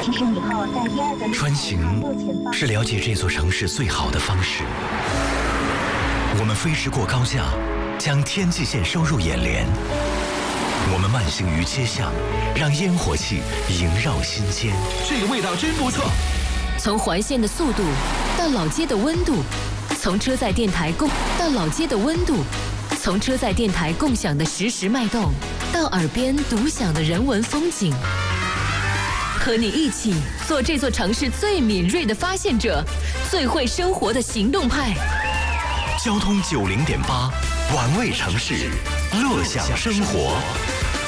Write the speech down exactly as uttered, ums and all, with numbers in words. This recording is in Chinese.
穿行是了解这座城市最好的方式。我们飞驰过高架，将天际线收入眼帘。我们慢行于街巷，让烟火气萦绕心间。 这个味道真不错。 从环线的速度到老街的温度，从车载电台共到老街的温度，从车载电台共享的实时脉动，到耳边独享的人文风景。和你一起做这座城市最敏锐的发现者，最会生活的行动派。 交通九零点八，玩味城市，乐享生活。